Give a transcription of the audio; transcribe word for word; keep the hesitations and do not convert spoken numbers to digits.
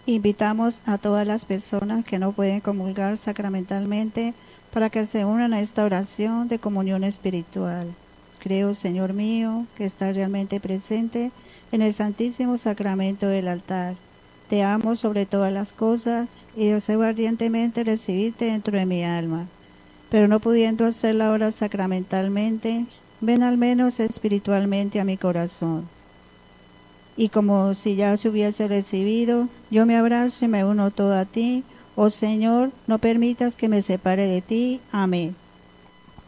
Invitamos a todas las personas que no pueden comulgar sacramentalmente para que se unan a esta oración de comunión espiritual. Creo, Señor mío, que estás realmente presente en el Santísimo Sacramento del altar. Te amo sobre todas las cosas y deseo ardientemente recibirte dentro de mi alma. Pero no pudiendo hacerla ahora sacramentalmente, ven al menos espiritualmente a mi corazón. Y como si ya se hubiese recibido, yo me abrazo y me uno todo a ti. Oh Señor, no permitas que me separe de ti. Amén.